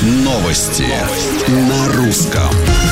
Новости на русском.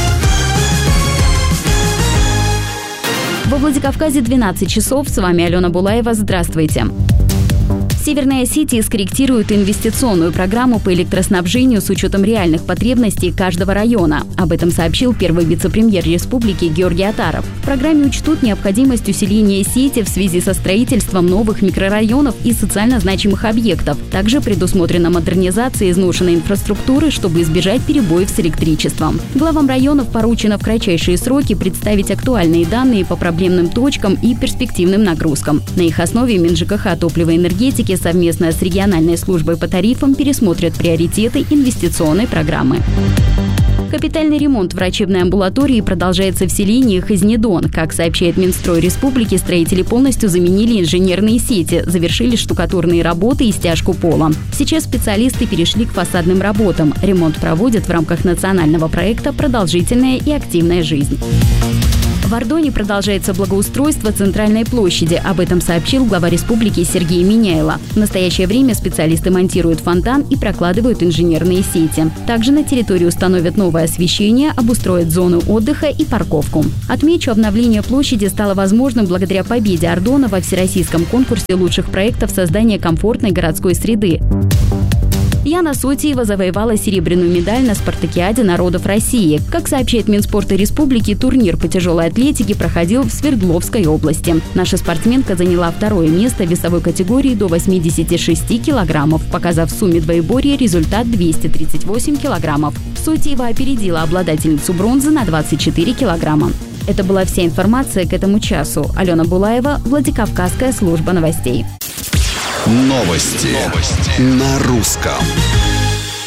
Во Владикавказе 12 часов. С вами Алена Булаева. Здравствуйте. Северная Осетия скорректирует инвестиционную программу по электроснабжению с учетом реальных потребностей каждого района. Об этом сообщил первый вице-премьер республики Георгий Атаров. В программе учтут необходимость усиления сети в связи со строительством новых микрорайонов и социально значимых объектов. Также предусмотрена модернизация изношенной инфраструктуры, чтобы избежать перебоев с электричеством. Главам районов поручено в кратчайшие сроки представить актуальные данные по проблемным точкам и перспективным нагрузкам. На их основе МинЖКХ топлива и энергетики совместно с региональной службой по тарифам пересмотрят приоритеты инвестиционной программы. Капитальный ремонт врачебной амбулатории продолжается в селении Хазнедон. Как сообщает Минстрой Республики, строители полностью заменили инженерные сети, завершили штукатурные работы и стяжку пола. Сейчас специалисты перешли к фасадным работам. Ремонт проводят в рамках национального проекта «Продолжительная и активная жизнь». В Ордоне продолжается благоустройство центральной площади. Об этом сообщил глава республики Сергей Миняйло. В настоящее время специалисты монтируют фонтан и прокладывают инженерные сети. Также на территории установят новое освещение, обустроят зону отдыха и парковку. Отмечу, обновление площади стало возможным благодаря победе Ордона во всероссийском конкурсе лучших проектов создания комфортной городской среды. Яна Сотиева завоевала серебряную медаль на спартакиаде народов России. Как сообщает Минспорта Республики, турнир по тяжелой атлетике проходил в Свердловской области. Наша спортсменка заняла второе место в весовой категории до 86 килограммов, показав в сумме двоеборья результат 238 килограммов. Сотиева опередила обладательницу бронзы на 24 килограмма. Это была вся информация к этому часу. Алена Булаева, Владикавказская служба новостей. Новости на русском.